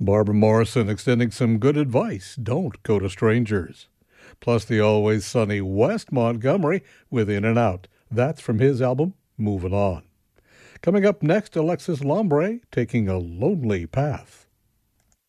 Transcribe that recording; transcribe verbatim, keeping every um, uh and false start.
Barbara Morrison extending some good advice. Don't go to strangers. Plus the always sunny West Montgomery with In and Out. That's from his album, Moving On. Coming up next, Alexis Lambre taking a lonely path.